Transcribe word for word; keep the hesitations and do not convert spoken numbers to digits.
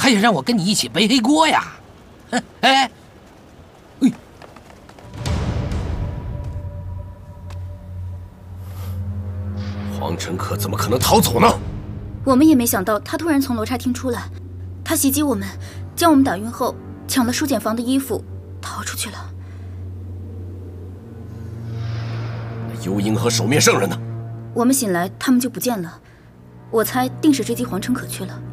还想让我跟你一起背黑锅呀？哎哎，哎， 黄晨可怎么可能逃走呢？ 我们也没想到他突然从罗刹厅出来，他袭击我们，将我们打晕后，抢了书简房的衣服，逃出去了。 那幽鹰和守灭圣人呢？ 我们醒来，他们就不见了。我猜定是追击黄晨可去了。